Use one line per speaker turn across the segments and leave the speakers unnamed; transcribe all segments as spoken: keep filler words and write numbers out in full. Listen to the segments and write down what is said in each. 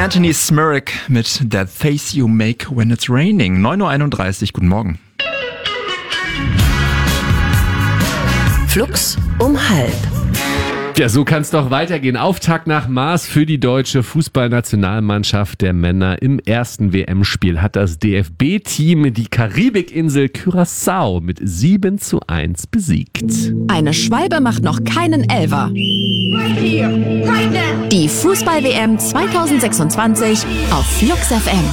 Anthony Smirrick mit That Face You Make When It's Raining. neun Uhr einunddreißig, guten Morgen.
Flux um halb.
Ja, so kann es doch weitergehen. Auftakt nach Maß für die deutsche Fußballnationalmannschaft der Männer. Im ersten W M-Spiel hat das D F B-Team die Karibikinsel Curaçao mit sieben zu eins besiegt.
Eine Schwalbe macht noch keinen Elfer. Die Fußball-W M zwanzig sechsundzwanzig auf Flux F M.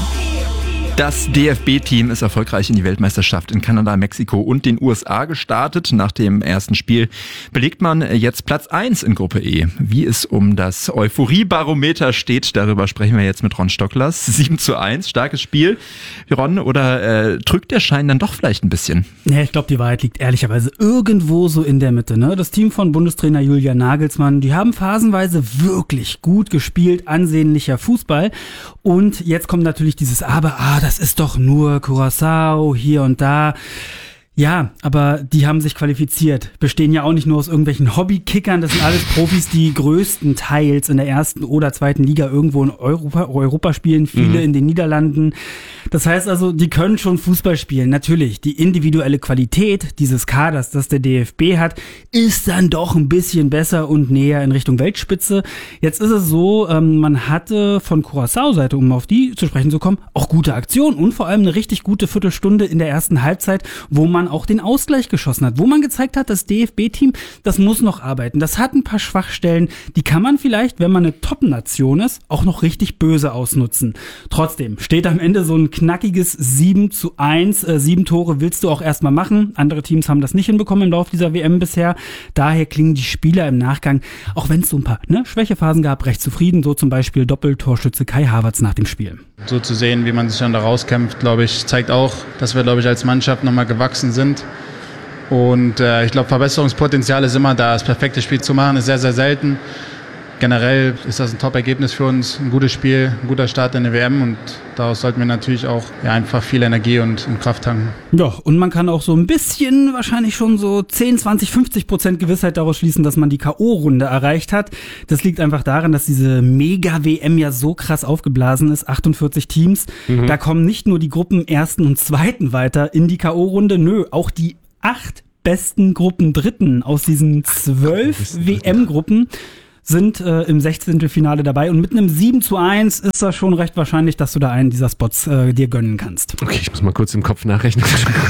Das D F B-Team ist erfolgreich in die Weltmeisterschaft in Kanada, Mexiko und den U S A gestartet. Nach dem ersten Spiel belegt man jetzt Platz eins in Gruppe E. Wie es um das Euphorie-Barometer steht, darüber sprechen wir jetzt mit Ron Stocklers. sieben zu eins, starkes Spiel. Ron, oder äh, drückt der Schein dann doch vielleicht ein bisschen?
Ja, ich glaube, die Wahrheit liegt ehrlicherweise irgendwo so in der Mitte. Ne? Das Team von Bundestrainer Julian Nagelsmann, die haben phasenweise wirklich gut gespielt, ansehnlicher Fußball. Und jetzt kommt natürlich dieses Aber, ah, das ist doch nur Curaçao hier und da. Ja, aber die haben sich qualifiziert. Bestehen ja auch nicht nur aus irgendwelchen Hobbykickern. Das sind alles Profis, die größtenteils in der ersten oder zweiten Liga irgendwo in Europa, Europa spielen. Viele mhm. in den Niederlanden. Das heißt also, die können schon Fußball spielen. Natürlich, die individuelle Qualität dieses Kaders, das der D F B hat, ist dann doch ein bisschen besser und näher in Richtung Weltspitze. Jetzt ist es so, ähm, man hatte von Curaçao-Seite, um auf die zu sprechen zu kommen, auch gute Aktionen und vor allem eine richtig gute Viertelstunde in der ersten Halbzeit, wo man auch den Ausgleich geschossen hat, wo man gezeigt hat, das D F B-Team, das muss noch arbeiten. Das hat ein paar Schwachstellen, die kann man vielleicht, wenn man eine Top-Nation ist, auch noch richtig böse ausnutzen. Trotzdem steht am Ende so ein knackiges sieben zu eins. Äh, sieben Tore willst du auch erstmal machen. Andere Teams haben das nicht hinbekommen im Laufe dieser W M bisher. Daher klingen die Spieler im Nachgang, auch wenn es so ein paar ne, Schwächephasen gab, recht zufrieden. So zum Beispiel Doppeltorschütze Kai Havertz nach dem Spiel.
So zu sehen, wie man sich dann da rauskämpft, glaube ich, zeigt auch, dass wir, glaube ich, als Mannschaft nochmal gewachsen sind. Und äh, ich glaube, Verbesserungspotenzial ist immer da. Das perfekte Spiel zu machen ist sehr, sehr selten. Generell ist das ein Top-Ergebnis für uns, ein gutes Spiel, ein guter Start in der W M und daraus sollten wir natürlich auch ja, einfach viel Energie und, und Kraft tanken.
Ja, und man kann auch so ein bisschen, wahrscheinlich schon so zehn, zwanzig, fünfzig Prozent Gewissheit daraus schließen, dass man die K O-Runde erreicht hat. Das liegt einfach daran, dass diese Mega-W M ja so krass aufgeblasen ist, achtundvierzig Teams. Mhm. Da kommen nicht nur die Gruppen Ersten und Zweiten weiter in die K O-Runde, nö, auch die acht besten Gruppen Dritten aus diesen zwölf W M-Gruppen sind äh, im Sechzehntelfinale dabei und mit einem sieben zu eins ist das schon recht wahrscheinlich, dass du da einen dieser Spots äh, dir gönnen kannst.
Okay, ich muss mal kurz im Kopf nachrechnen.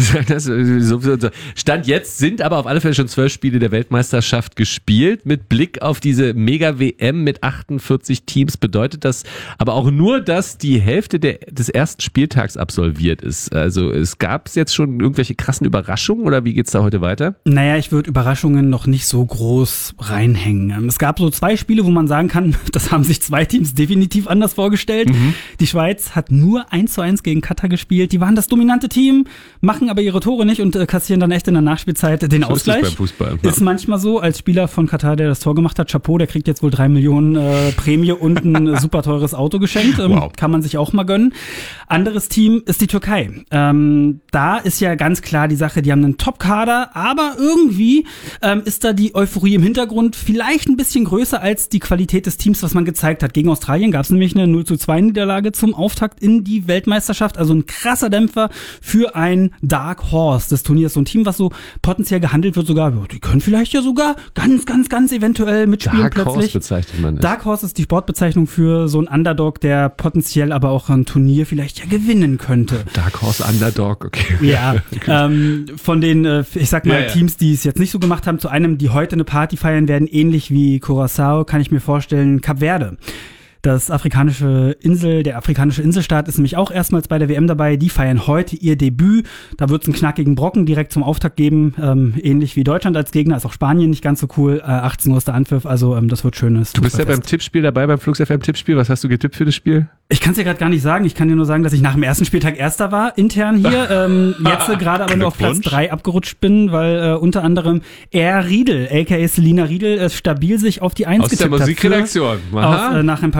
Stand jetzt sind aber auf alle Fälle schon zwölf Spiele der Weltmeisterschaft gespielt. Mit Blick auf diese Mega-W M mit achtundvierzig Teams bedeutet das aber auch nur, dass die Hälfte der, des ersten Spieltags absolviert ist. Also es gab es jetzt schon irgendwelche krassen Überraschungen oder wie geht's da heute weiter?
Naja, ich würde Überraschungen noch nicht so groß reinhängen. Es gab so zwei Spiele, wo man sagen kann, das haben sich zwei Teams definitiv anders vorgestellt. Mhm. Die Schweiz hat nur eins zu eins gegen Katar gespielt. Die waren das dominante Team, machen aber ihre Tore nicht und äh, kassieren dann echt in der Nachspielzeit den Ausgleich. Ist, Fußball, ja. Ist manchmal so, als Spieler von Katar, der das Tor gemacht hat, Chapeau, der kriegt jetzt wohl drei Millionen äh, Prämie und ein super teures Auto geschenkt. Ähm, wow. Kann man sich auch mal gönnen. Anderes Team ist die Türkei. Ähm, da ist ja ganz klar die Sache, die haben einen Top-Kader, aber irgendwie ähm, ist da die Euphorie im Hintergrund vielleicht ein bisschen größer als die Qualität des Teams, was man gezeigt hat. Gegen Australien gab es nämlich eine null zu zwei Niederlage zum Auftakt in die Weltmeisterschaft. Also ein krasser Dämpfer für ein Dark Horse des Turniers. So ein Team, was so potenziell gehandelt wird sogar, die können vielleicht ja sogar ganz, ganz, ganz eventuell mitspielen
Dark
plötzlich.
Horse bezeichnet man es.
Dark Horse ist die Sportbezeichnung für so einen Underdog, der potenziell aber auch ein Turnier vielleicht ja gewinnen könnte.
Dark Horse Underdog, okay.
Ja, ähm, von den, äh, ich sag mal, ja, ja. Teams, die es jetzt nicht so gemacht haben, zu einem, die heute eine Party feiern werden, ähnlich wie Curaçao, kann ich mir vorstellen, Kap Verde. Das afrikanische Insel, der afrikanische Inselstaat ist nämlich auch erstmals bei der W M dabei. Die feiern heute ihr Debüt. Da wird es einen knackigen Brocken direkt zum Auftakt geben. Ähm, ähnlich wie Deutschland als Gegner. Ist auch Spanien nicht ganz so cool. Äh, achtzehn Uhr ist der Anpfiff. Also ähm, das wird schönes.
Du bist ja beim Tippspiel dabei, beim Flux F M Tippspiel. Was hast du getippt für das Spiel?
Ich kann es dir gerade gar nicht sagen. Ich kann dir nur sagen, dass ich nach dem ersten Spieltag Erster war, intern hier. ähm, jetzt gerade aber nur auf Platz drei abgerutscht bin, weil äh, unter anderem R. Riedel, aka Selina Riedel, äh, stabil sich auf die Eins
Aus
getippt
der Musikredaktion.
hat. Aus, äh, nach ein paar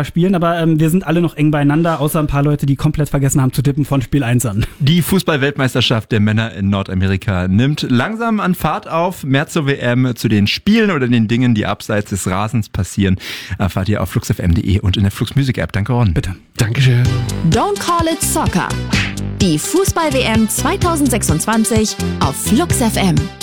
spielen, aber ähm, wir sind alle noch eng beieinander, außer ein paar Leute, die komplett vergessen haben zu tippen von Spiel eins an.
Die Fußball-Weltmeisterschaft der Männer in Nordamerika nimmt langsam an Fahrt auf. Mehr zur W M, zu den Spielen oder den Dingen, die abseits des Rasens passieren, erfahrt ihr auf flux f m punkt d e und in der Flux Music App. Danke, Ron.
Bitte.
Dankeschön.
Don't call it soccer. Die Fußball-W M zweitausendsechsundzwanzig auf Flux F M.